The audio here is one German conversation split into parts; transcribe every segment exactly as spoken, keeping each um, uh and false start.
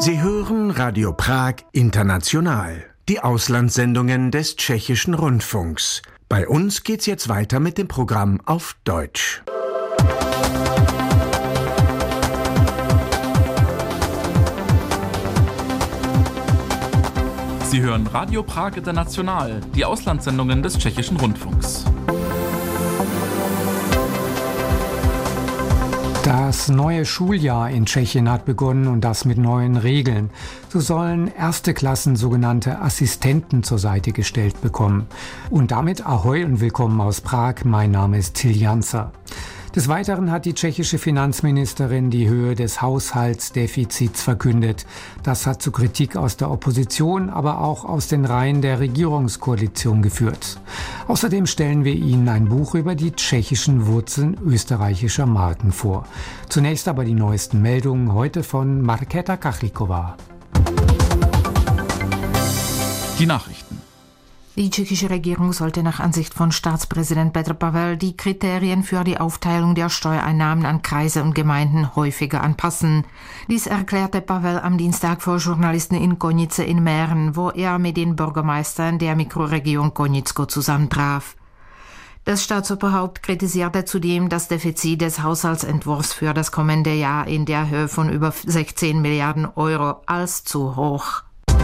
Sie hören Radio Prag International, die Auslandssendungen des Tschechischen Rundfunks. Bei uns geht's jetzt weiter mit dem Programm auf Deutsch. Sie hören Radio Prag International, die Auslandssendungen des Tschechischen Rundfunks. Das neue Schuljahr in Tschechien hat begonnen und das mit neuen Regeln. So sollen erste Klassen sogenannte Assistenten zur Seite gestellt bekommen. Und damit Ahoi und willkommen aus Prag. Mein Name ist Till Janzer. Des Weiteren hat die tschechische Finanzministerin die Höhe des Haushaltsdefizits verkündet. Das hat zu Kritik aus der Opposition, aber auch aus den Reihen der Regierungskoalition geführt. Außerdem stellen wir Ihnen ein Buch über die tschechischen Wurzeln österreichischer Marken vor. Zunächst aber die neuesten Meldungen heute von Markéta Kachlikova. Die Nachrichten. Die tschechische Regierung sollte nach Ansicht von Staatspräsident Petr Pavel die Kriterien für die Aufteilung der Steuereinnahmen an Kreise und Gemeinden häufiger anpassen. Dies erklärte Pavel am Dienstag vor Journalisten in Konjice in Mähren, wo er mit den Bürgermeistern der Mikroregion Konjicko zusammentraf. Das Staatsoberhaupt kritisierte zudem das Defizit des Haushaltsentwurfs für das kommende Jahr in der Höhe von über sechzehn Milliarden Euro als zu hoch.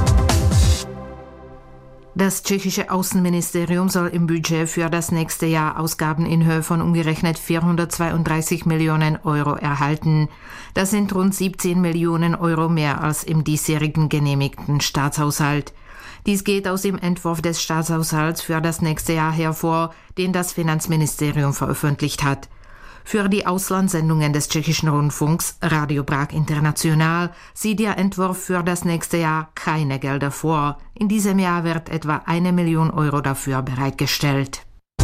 Das tschechische Außenministerium soll im Budget für das nächste Jahr Ausgaben in Höhe von umgerechnet vierhundertzweiunddreißig Millionen Euro erhalten. Das sind rund siebzehn Millionen Euro mehr als im diesjährigen genehmigten Staatshaushalt. Dies geht aus dem Entwurf des Staatshaushalts für das nächste Jahr hervor, den das Finanzministerium veröffentlicht hat. Für die Auslandssendungen des Tschechischen Rundfunks Radio Prag International sieht der Entwurf für das nächste Jahr keine Gelder vor. In diesem Jahr wird etwa eine Million Euro dafür bereitgestellt.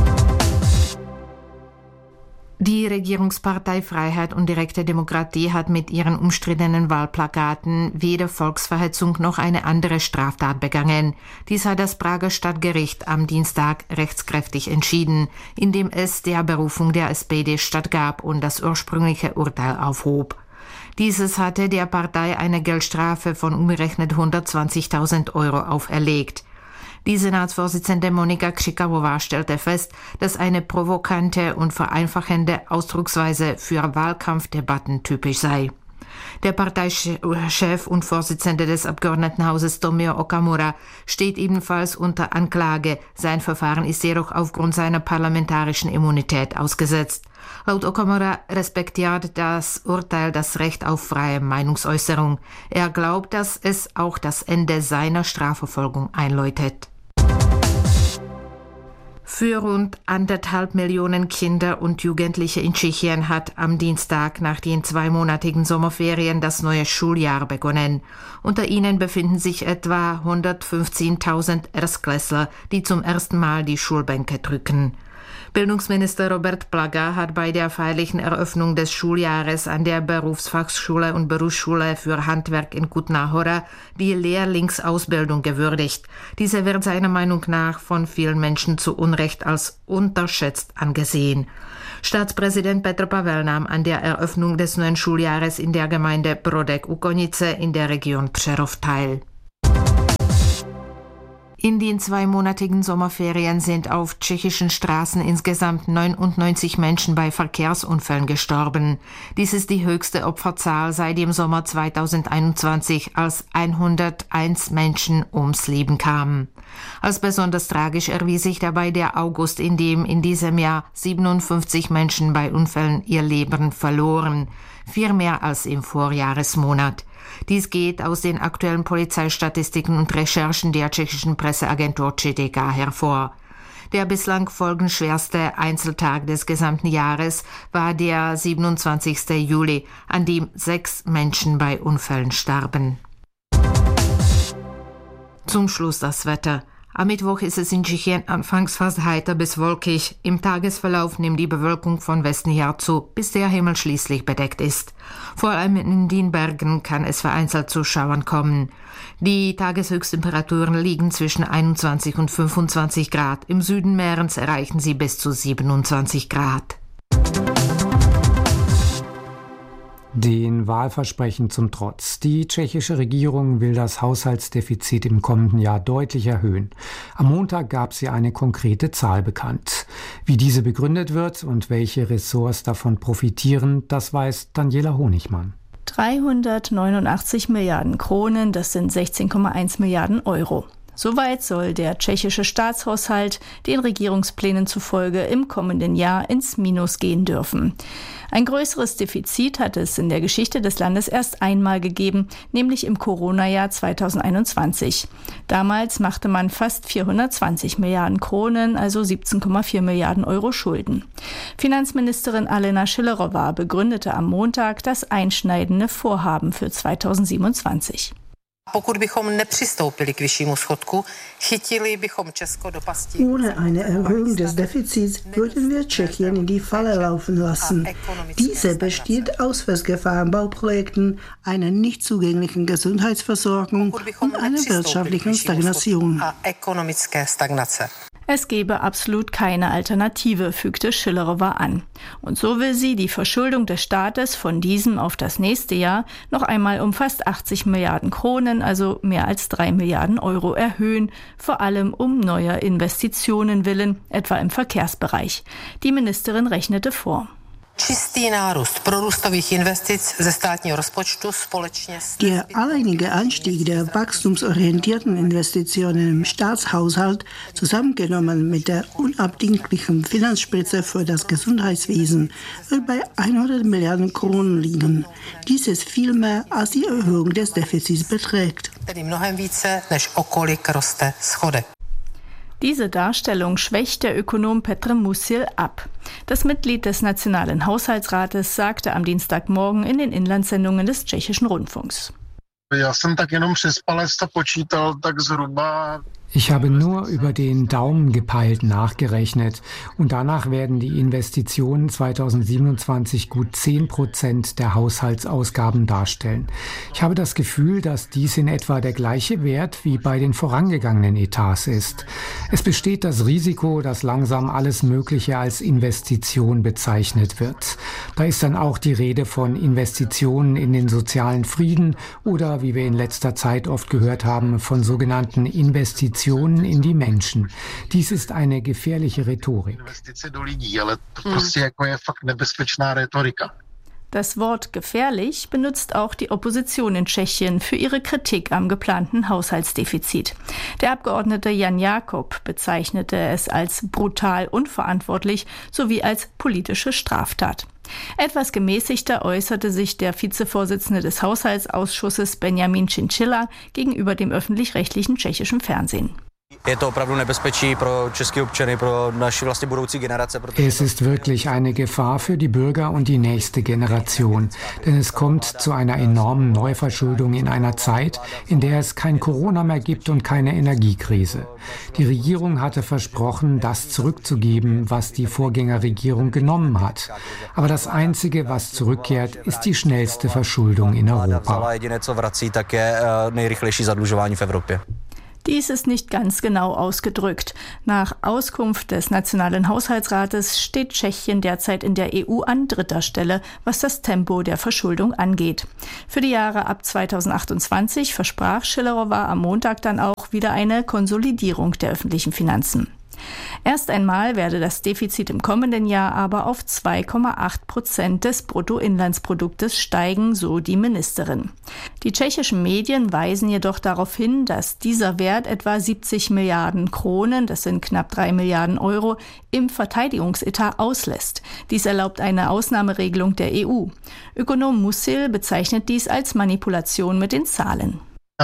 Die Regierungspartei Freiheit und direkte Demokratie hat mit ihren umstrittenen Wahlplakaten weder Volksverhetzung noch eine andere Straftat begangen. Dies hat das Prager Stadtgericht am Dienstag rechtskräftig entschieden, indem es der Berufung der S P D stattgab und das ursprüngliche Urteil aufhob. Dieses hatte der Partei eine Geldstrafe von umgerechnet hundertzwanzigtausend Euro auferlegt. Die Senatsvorsitzende Monika Křičková stellte fest, dass eine provokante und vereinfachende Ausdrucksweise für Wahlkampfdebatten typisch sei. Der Parteichef und Vorsitzende des Abgeordnetenhauses Tomio Okamura steht ebenfalls unter Anklage. Sein Verfahren ist jedoch aufgrund seiner parlamentarischen Immunität ausgesetzt. Laut Okamura respektiert das Urteil das Recht auf freie Meinungsäußerung. Er glaubt, dass es auch das Ende seiner Strafverfolgung einläutet. Für rund anderthalb Millionen Kinder und Jugendliche in Tschechien hat am Dienstag nach den zweimonatigen Sommerferien das neue Schuljahr begonnen. Unter ihnen befinden sich etwa hundertfünfzehntausend Erstklässler, die zum ersten Mal die Schulbänke drücken. Bildungsminister Robert Plaga hat bei der feierlichen Eröffnung des Schuljahres an der Berufsfachschule und Berufsschule für Handwerk in Kutná Hora die Lehrlingsausbildung gewürdigt. Diese wird seiner Meinung nach von vielen Menschen zu Unrecht als unterschätzt angesehen. Staatspräsident Petr Pavel nahm an der Eröffnung des neuen Schuljahres in der Gemeinde Brodek u Konjice in der Region Přerov teil. In den zweimonatigen Sommerferien sind auf tschechischen Straßen insgesamt neunundneunzig Menschen bei Verkehrsunfällen gestorben. Dies ist die höchste Opferzahl seit dem Sommer zweitausendeinundzwanzig, als hunderteins Menschen ums Leben kamen. Als besonders tragisch erwies sich dabei der August, in dem in diesem Jahr siebenundfünfzig Menschen bei Unfällen ihr Leben verloren, vier mehr als im Vorjahresmonat. Dies geht aus den aktuellen Polizeistatistiken und Recherchen der tschechischen Presseagentur C D K hervor. Der bislang folgenschwerste Einzeltag des gesamten Jahres war der siebenundzwanzigste Juli, an dem sechs Menschen bei Unfällen starben. Zum Schluss das Wetter. Am Mittwoch ist es in Tschechien anfangs fast heiter bis wolkig. Im Tagesverlauf nimmt die Bewölkung von Westen her zu, bis der Himmel schließlich bedeckt ist. Vor allem in den Bergen kann es vereinzelt zu Schauern kommen. Die Tageshöchsttemperaturen liegen zwischen einundzwanzig und fünfundzwanzig Grad. Im Süden Mährens erreichen sie bis zu siebenundzwanzig Grad. Den Wahlversprechen zum Trotz. Die tschechische Regierung will das Haushaltsdefizit im kommenden Jahr deutlich erhöhen. Am Montag gab sie eine konkrete Zahl bekannt. Wie diese begründet wird und welche Ressorts davon profitieren, das weiß Daniela Honigmann. dreihundertneunundachtzig Milliarden Kronen, das sind sechzehn Komma eins Milliarden Euro. Soweit soll der tschechische Staatshaushalt den Regierungsplänen zufolge im kommenden Jahr ins Minus gehen dürfen. Ein größeres Defizit hat es in der Geschichte des Landes erst einmal gegeben, nämlich im Corona-Jahr zweitausendeinundzwanzig. Damals machte man fast vierhundertzwanzig Milliarden Kronen, also siebzehn Komma vier Milliarden Euro Schulden. Finanzministerin Alena Schillerová begründete am Montag das einschneidende Vorhaben für zweitausendsiebenundzwanzig. Ohne eine Erhöhung des Defizits würden wir Tschechien in die Falle laufen lassen. Diese besteht aus festgefahrenen Bauprojekten, einer nicht zugänglichen Gesundheitsversorgung und einer wirtschaftlichen Stagnation. Es gebe absolut keine Alternative, fügte Schillerová an. Und so will sie die Verschuldung des Staates von diesem auf das nächste Jahr noch einmal um fast achtzig Milliarden Kronen, also mehr als drei Milliarden Euro erhöhen, vor allem um neuer Investitionen willen, etwa im Verkehrsbereich. Die Ministerin rechnete vor. Der alleinige Anstieg der wachstumsorientierten Investitionen im Staatshaushalt, zusammengenommen mit der unabdinglichen Finanzspritze für das Gesundheitswesen, wird bei hundert Milliarden Kronen liegen. Dies ist viel mehr, als die Erhöhung des Defizits beträgt. Diese Darstellung schwächt der Ökonom Petr Musil ab. Das Mitglied des Nationalen Haushaltsrates sagte am Dienstagmorgen in den Inlandssendungen des tschechischen Rundfunks. Ich habe nur über den Daumen gepeilt nachgerechnet und danach werden die Investitionen zweitausendsiebenundzwanzig gut zehn Prozent der Haushaltsausgaben darstellen. Ich habe das Gefühl, dass dies in etwa der gleiche Wert wie bei den vorangegangenen Etats ist. Es besteht das Risiko, dass langsam alles Mögliche als Investition bezeichnet wird. Da ist dann auch die Rede von Investitionen in den sozialen Frieden oder, wie wir in letzter Zeit oft gehört haben, von sogenannten Investitionen in die Menschen. Dies ist eine gefährliche Rhetorik. Das Wort gefährlich benutzt auch die Opposition in Tschechien für ihre Kritik am geplanten Haushaltsdefizit. Der Abgeordnete Jan Jakob bezeichnete es als brutal unverantwortlich sowie als politische Straftat. Etwas gemäßigter äußerte sich der Vizevorsitzende des Haushaltsausschusses Benjamin Chinchilla gegenüber dem öffentlich-rechtlichen tschechischen Fernsehen. Es ist wirklich eine Gefahr für die Bürger und die nächste Generation, denn es kommt zu einer enormen Neuverschuldung in einer Zeit, in der es kein Corona mehr gibt und keine Energiekrise. Die Regierung hatte versprochen, das zurückzugeben, was die Vorgängerregierung genommen hat. Aber das Einzige, was zurückkehrt, ist die schnellste Verschuldung in Europa. Dies ist nicht ganz genau ausgedrückt. Nach Auskunft des Nationalen Haushaltsrates steht Tschechien derzeit in der E U an dritter Stelle, was das Tempo der Verschuldung angeht. Für die Jahre ab zweitausendachtundzwanzig versprach Schillerová am Montag dann auch wieder eine Konsolidierung der öffentlichen Finanzen. Erst einmal werde das Defizit im kommenden Jahr aber auf zwei Komma acht Prozent des Bruttoinlandsproduktes steigen, so die Ministerin. Die tschechischen Medien weisen jedoch darauf hin, dass dieser Wert etwa siebzig Milliarden Kronen, das sind knapp drei Milliarden Euro, im Verteidigungsetat auslässt. Dies erlaubt eine Ausnahmeregelung der E U. Ökonom Musil bezeichnet dies als Manipulation mit den Zahlen.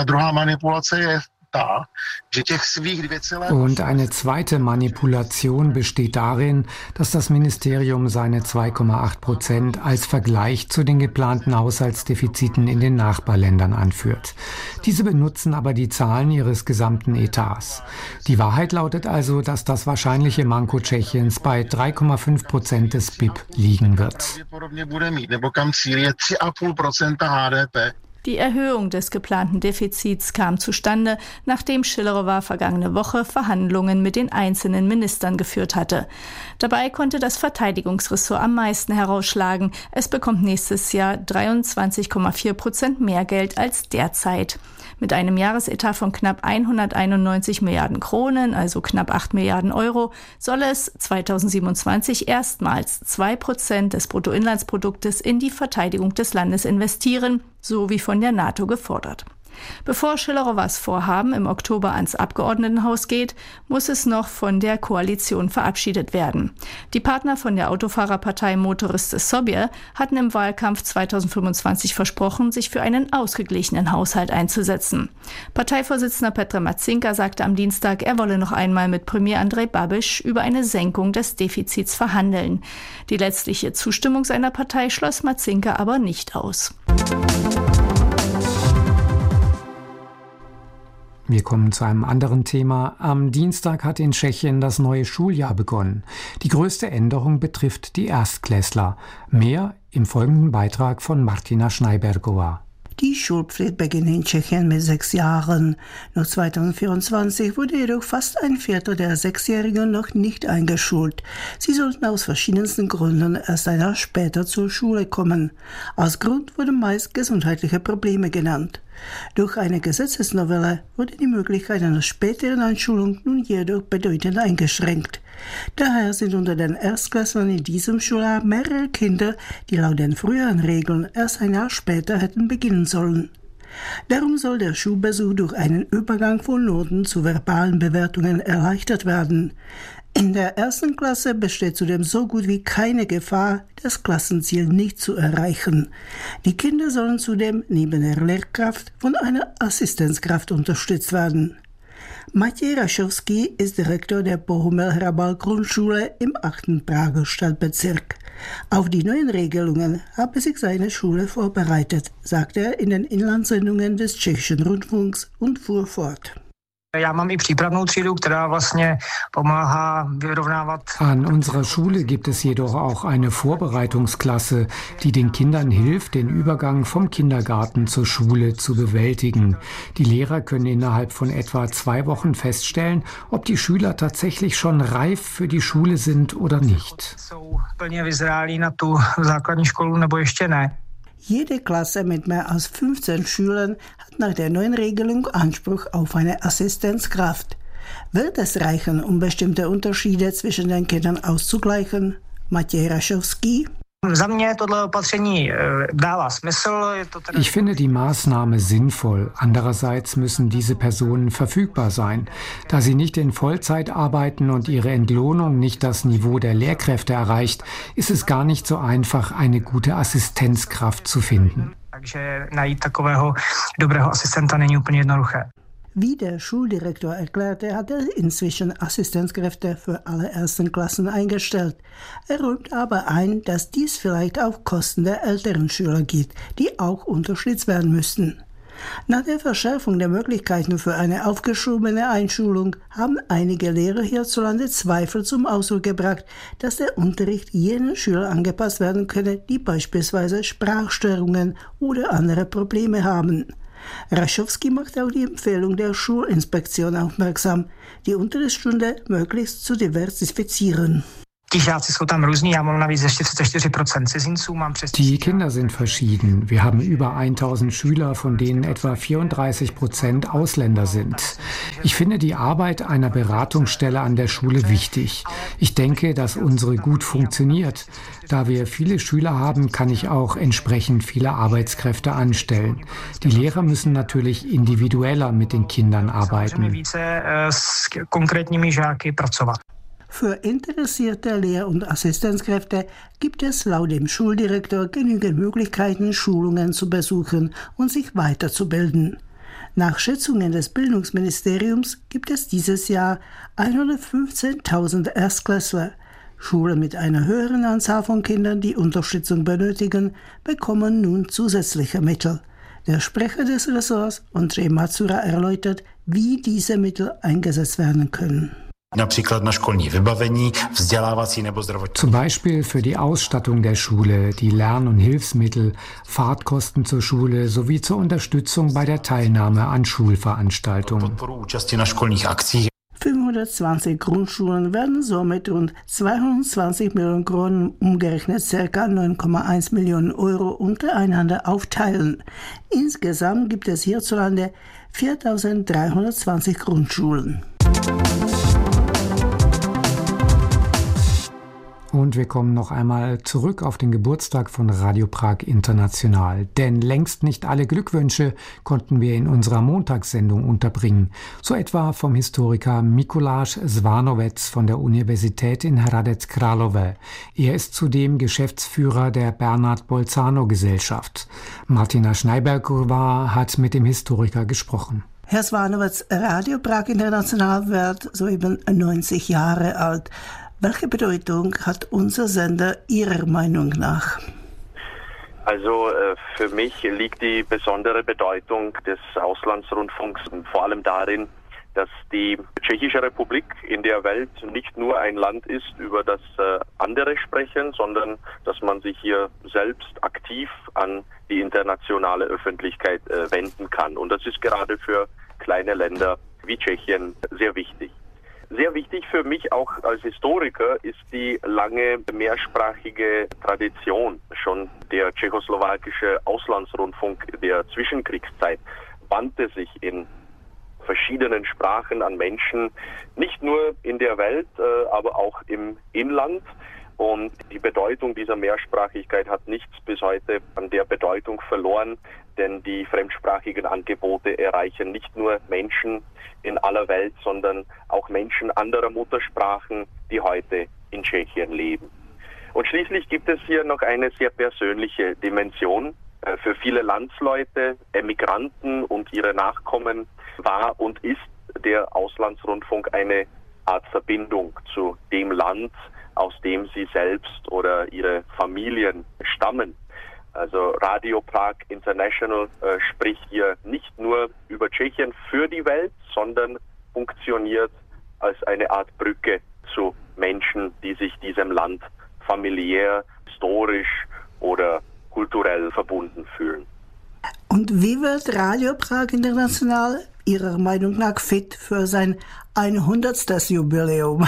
Und eine zweite Manipulation besteht darin, dass das Ministerium seine zwei Komma acht Prozent als Vergleich zu den geplanten Haushaltsdefiziten in den Nachbarländern anführt. Diese benutzen aber die Zahlen ihres gesamten Etats. Die Wahrheit lautet also, dass das wahrscheinliche Manko Tschechiens bei drei Komma fünf Prozent des B I P liegen wird. Die Erhöhung des geplanten Defizits kam zustande, nachdem Schillerová vergangene Woche Verhandlungen mit den einzelnen Ministern geführt hatte. Dabei konnte das Verteidigungsressort am meisten herausschlagen. Es bekommt nächstes Jahr dreiundzwanzig Komma vier Prozent mehr Geld als derzeit. Mit einem Jahresetat von knapp hunderteinundneunzig Milliarden Kronen, also knapp acht Milliarden Euro, soll es zweitausendsiebenundzwanzig erstmals zwei Prozent des Bruttoinlandsproduktes in die Verteidigung des Landes investieren, so wie von der NATO gefordert. Bevor Schillerovás Vorhaben im Oktober ans Abgeordnetenhaus geht, muss es noch von der Koalition verabschiedet werden. Die Partner von der Autofahrerpartei Motoristy Sobie hatten im Wahlkampf zweitausendfünfundzwanzig versprochen, sich für einen ausgeglichenen Haushalt einzusetzen. Parteivorsitzender Petr Matzinka sagte am Dienstag, er wolle noch einmal mit Premier Andrej Babiš über eine Senkung des Defizits verhandeln. Die letztliche Zustimmung seiner Partei schloss Matzinka aber nicht aus. Wir kommen zu einem anderen Thema. Am Dienstag hat in Tschechien das neue Schuljahr begonnen. Die größte Änderung betrifft die Erstklässler. Mehr im folgenden Beitrag von Martina Schneibergová. Die Schulpflicht beginnt in Tschechien mit sechs Jahren. Noch zweitausendvierundzwanzig wurde jedoch fast ein Viertel der Sechsjährigen noch nicht eingeschult. Sie sollten aus verschiedensten Gründen erst ein Jahr später zur Schule kommen. Als Grund wurden meist gesundheitliche Probleme genannt. Durch eine Gesetzesnovelle wurde die Möglichkeit einer späteren Einschulung nun jedoch bedeutend eingeschränkt. Daher sind unter den Erstklässlern in diesem Schuljahr mehrere Kinder, die laut den früheren Regeln erst ein Jahr später hätten beginnen sollen. Darum soll der Schulbesuch durch einen Übergang von Noten zu verbalen Bewertungen erleichtert werden. In der ersten Klasse besteht zudem so gut wie keine Gefahr, das Klassenziel nicht zu erreichen. Die Kinder sollen zudem neben der Lehrkraft von einer Assistenzkraft unterstützt werden. Matěj Rašovský ist Direktor der Bohumil-Hrabal-Grundschule im achten Prager Stadtbezirk. Auf die neuen Regelungen habe sich seine Schule vorbereitet, sagte er in den Inlandssendungen des Tschechischen Rundfunks und fuhr fort. An unserer Schule gibt es jedoch auch eine Vorbereitungsklasse, die den Kindern hilft, den Übergang vom Kindergarten zur Schule zu bewältigen. Die Lehrer können innerhalb von etwa zwei Wochen feststellen, ob die Schüler tatsächlich schon reif für die Schule sind oder nicht. Jede Klasse mit mehr als fünfzehn Schülern hat nach der neuen Regelung Anspruch auf eine Assistenzkraft. Wird es reichen, um bestimmte Unterschiede zwischen den Kindern auszugleichen? Matěj Rašovský. Ich finde die Maßnahme sinnvoll. Andererseits müssen diese Personen verfügbar sein. Da sie nicht in Vollzeit arbeiten und ihre Entlohnung nicht das Niveau der Lehrkräfte erreicht, ist es gar nicht so einfach, eine gute Assistenzkraft zu finden. Wie der Schuldirektor erklärte, hat er inzwischen Assistenzkräfte für alle ersten Klassen eingestellt. Er räumt aber ein, dass dies vielleicht auf Kosten der älteren Schüler geht, die auch unterstützt werden müssten. Nach der Verschärfung der Möglichkeiten für eine aufgeschobene Einschulung haben einige Lehrer hierzulande Zweifel zum Ausdruck gebracht, dass der Unterricht jenen Schülern angepasst werden könne, die beispielsweise Sprachstörungen oder andere Probleme haben. Rašovský macht auch die Empfehlung der Schulinspektion aufmerksam, die Unterrichtsstunde möglichst zu diversifizieren. Die Kinder sind verschieden. Wir haben über tausend Schüler, von denen etwa vierunddreißig Prozent Ausländer sind. Ich finde die Arbeit einer Beratungsstelle an der Schule wichtig. Ich denke, dass unsere gut funktioniert. Da wir viele Schüler haben, kann ich auch entsprechend viele Arbeitskräfte anstellen. Die Lehrer müssen natürlich individueller mit den Kindern arbeiten. Für interessierte Lehr- und Assistenzkräfte gibt es laut dem Schuldirektor genügend Möglichkeiten, Schulungen zu besuchen und sich weiterzubilden. Nach Schätzungen des Bildungsministeriums gibt es dieses Jahr hundertfünfzehntausend Erstklässler. Schulen mit einer höheren Anzahl von Kindern, die Unterstützung benötigen, bekommen nun zusätzliche Mittel. Der Sprecher des Ressorts, Ondřej Macura, erläutert, wie diese Mittel eingesetzt werden können. Zum Beispiel für die Ausstattung der Schule, die Lern- und Hilfsmittel, Fahrtkosten zur Schule sowie zur Unterstützung bei der Teilnahme an Schulveranstaltungen. fünfhundertzwanzig Grundschulen werden somit rund zweihundertzwanzig Millionen Kronen, umgerechnet ca. neun Komma eins Millionen Euro, untereinander aufteilen. Insgesamt gibt es hierzulande viertausenddreihundertzwanzig Grundschulen. Und wir kommen noch einmal zurück auf den Geburtstag von Radio Prag International. Denn längst nicht alle Glückwünsche konnten wir in unserer Montagssendung unterbringen. So etwa vom Historiker Mikuláš Zvánovec von der Universität in Hradec Králové. Er ist zudem Geschäftsführer der Bernard Bolzano Gesellschaft. Martina Schneibergur hat mit dem Historiker gesprochen. Herr Zvánovec, Radio Prag International wird soeben neunzig Jahre alt. Welche Bedeutung hat unser Sender Ihrer Meinung nach? Also äh, für mich liegt die besondere Bedeutung des Auslandsrundfunks vor allem darin, dass die Tschechische Republik in der Welt nicht nur ein Land ist, über das äh, andere sprechen, sondern dass man sich hier selbst aktiv an die internationale Öffentlichkeit äh, wenden kann. Und das ist gerade für kleine Länder wie Tschechien sehr wichtig. Sehr wichtig für mich auch als Historiker ist die lange mehrsprachige Tradition. Schon der tschechoslowakische Auslandsrundfunk der Zwischenkriegszeit wandte sich in verschiedenen Sprachen an Menschen, nicht nur in der Welt, aber auch im Inland. Und die Bedeutung dieser Mehrsprachigkeit hat nichts bis heute an der Bedeutung verloren, denn die fremdsprachigen Angebote erreichen nicht nur Menschen in aller Welt, sondern auch Menschen anderer Muttersprachen, die heute in Tschechien leben. Und schließlich gibt es hier noch eine sehr persönliche Dimension. Für viele Landsleute, Emigranten und ihre Nachkommen war und ist der Auslandsrundfunk eine Art Verbindung zu dem Land, aus dem sie selbst oder ihre Familien stammen. Also Radio Prag International äh, spricht hier nicht nur über Tschechien für die Welt, sondern funktioniert als eine Art Brücke zu Menschen, die sich diesem Land familiär, historisch oder kulturell verbunden fühlen. Und wie wird Radio Prag International Ihrer Meinung nach fit für sein hundertstes Jubiläum?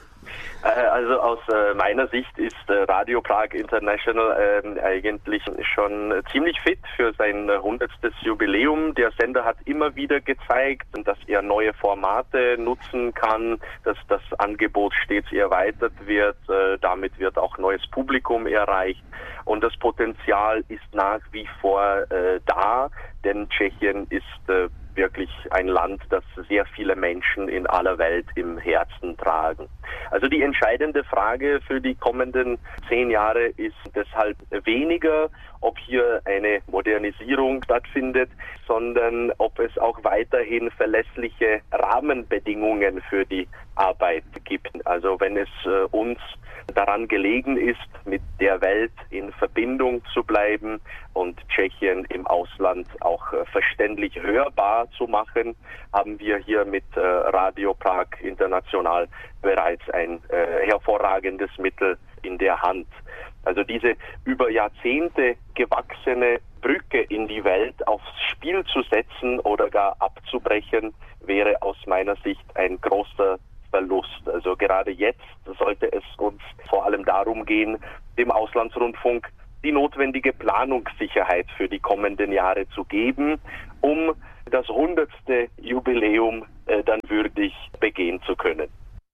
Also aus äh, meiner Sicht ist äh, Radio Prag International äh, eigentlich schon ziemlich fit für sein hundertstes Jubiläum. Der Sender hat immer wieder gezeigt, dass er neue Formate nutzen kann, dass das Angebot stets erweitert wird. Äh, damit wird auch neues Publikum erreicht. Und das Potenzial ist nach wie vor äh, da, denn Tschechien ist äh, wirklich ein Land, das sehr viele Menschen in aller Welt im Herzen tragen. Also die entscheidende Frage für die kommenden zehn Jahre ist deshalb weniger, ob hier eine Modernisierung stattfindet, sondern ob es auch weiterhin verlässliche Rahmenbedingungen für die Arbeit gibt. Also wenn es äh, uns daran gelegen ist, mit der Welt in Verbindung zu bleiben und Tschechien im Ausland auch äh, verständlich hörbar zu machen, haben wir hier mit äh, Radio Prag International bereits ein äh, hervorragendes Mittel in der Hand. Also diese über Jahrzehnte gewachsene Brücke in die Welt aufs Spiel zu setzen oder gar abzubrechen, wäre aus meiner Sicht ein großer Verlust. Also gerade jetzt sollte es uns vor allem darum gehen, dem Auslandsrundfunk die notwendige Planungssicherheit für die kommenden Jahre zu geben, um das hundertste Jubiläum äh, dann würdig begehen zu können.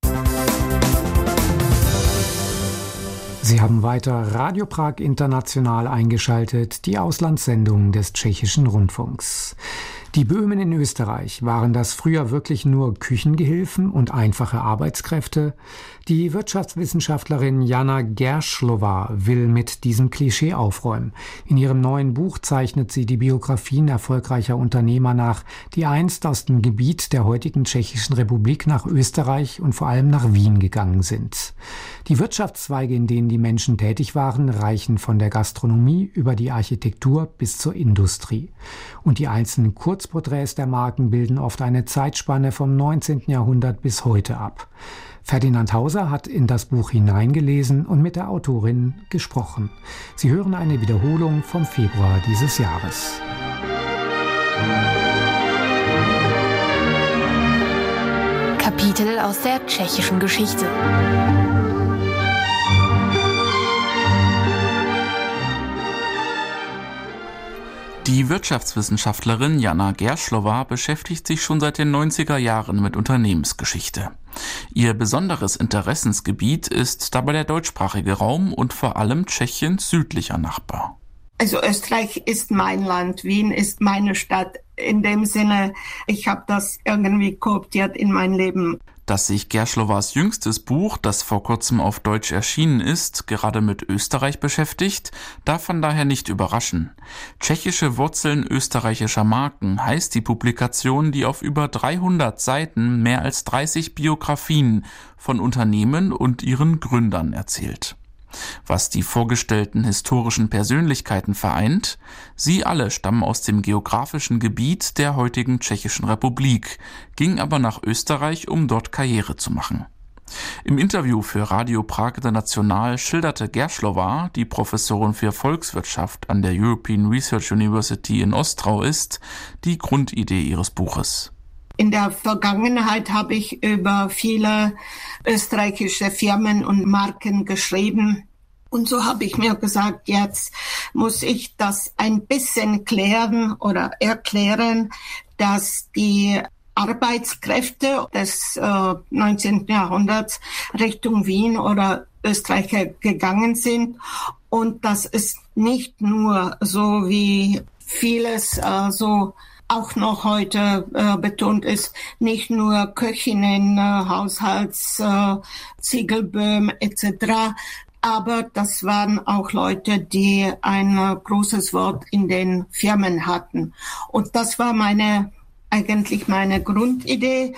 Sie haben weiter Radio Prag International eingeschaltet, die Auslandssendung des tschechischen Rundfunks. Die Böhmen in Österreich, waren das früher wirklich nur Küchengehilfen und einfache Arbeitskräfte? Die Wirtschaftswissenschaftlerin Jana Gerschlova will mit diesem Klischee aufräumen. In ihrem neuen Buch zeichnet sie die Biografien erfolgreicher Unternehmer nach, die einst aus dem Gebiet der heutigen Tschechischen Republik nach Österreich und vor allem nach Wien gegangen sind. Die Wirtschaftszweige, in denen die Menschen tätig waren, reichen von der Gastronomie über die Architektur bis zur Industrie. Und die einzelnen Kurz Kurzporträts der Marken bilden oft eine Zeitspanne vom neunzehnten Jahrhundert bis heute ab. Ferdinand Hauser hat in das Buch hineingelesen und mit der Autorin gesprochen. Sie hören eine Wiederholung vom Februar dieses Jahres. Kapitel aus der tschechischen Geschichte. Die Wirtschaftswissenschaftlerin Jana Gerschlowa beschäftigt sich schon seit den neunziger Jahren mit Unternehmensgeschichte. Ihr besonderes Interessensgebiet ist dabei der deutschsprachige Raum und vor allem Tschechiens südlicher Nachbar. Also Österreich ist mein Land, Wien ist meine Stadt. In dem Sinne, ich habe das irgendwie kooptiert in mein Leben. Dass sich Gerschlowas jüngstes Buch, das vor kurzem auf Deutsch erschienen ist, gerade mit Österreich beschäftigt, darf von daher nicht überraschen. Tschechische Wurzeln österreichischer Marken heißt die Publikation, die auf über dreihundert Seiten mehr als dreißig Biografien von Unternehmen und ihren Gründern erzählt. Was die vorgestellten historischen Persönlichkeiten vereint, sie alle stammen aus dem geografischen Gebiet der heutigen Tschechischen Republik, gingen aber nach Österreich, um dort Karriere zu machen. Im Interview für Radio Prag International schilderte Gerschlowa, die Professorin für Volkswirtschaft an der European Research University in Ostrau ist, die Grundidee ihres Buches. In der Vergangenheit habe ich über viele österreichische Firmen und Marken geschrieben. Und so habe ich mir gesagt, jetzt muss ich das ein bisschen klären oder erklären, dass die Arbeitskräfte des äh, neunzehnten Jahrhunderts Richtung Wien oder Österreich gegangen sind. Und das ist nicht nur so, wie vieles äh, so auch noch heute äh, betont ist, nicht nur Köchinnen, äh, Haushalts, äh, Ziegelböhm et cetera, aber das waren auch Leute, die ein äh, großes Wort in den Firmen hatten. Und das war meine eigentlich meine Grundidee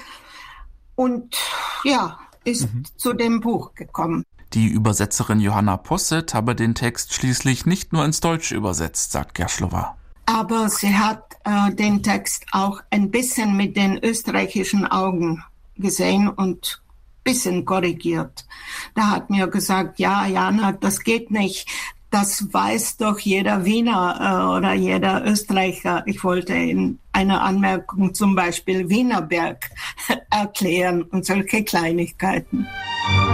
und ja, ist mhm. zu dem Buch gekommen. Die Übersetzerin Johanna Posset habe den Text schließlich nicht nur ins Deutsche übersetzt, sagt Gerschlowa. Aber sie hat äh, den Text auch ein bisschen mit den österreichischen Augen gesehen und ein bisschen korrigiert. Da hat mir gesagt, ja, Jana, das geht nicht. Das weiß doch jeder Wiener äh, oder jeder Österreicher. Ich wollte in einer Anmerkung zum Beispiel Wienerberg erklären und solche Kleinigkeiten.